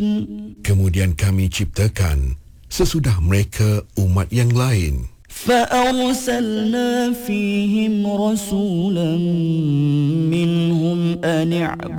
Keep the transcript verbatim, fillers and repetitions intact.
Kemudian kami ciptakan sesudah mereka umat yang lain. فأرسلنا فيهم رسولا منهم أن اعبدوا